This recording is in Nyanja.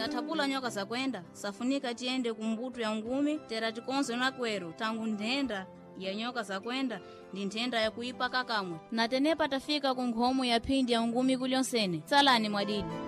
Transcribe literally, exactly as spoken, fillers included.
tathapula nyoka zakwenda safunika tiende kumbuto ya ngumi tera tikonzo na kweru tangu ndenda ya nyoka zakwenda ndi nthenda ya kuipa kakamwe na tenepa tafika ku nkhomo ya phindi ya ngumi kulyonsene salani mwadidi.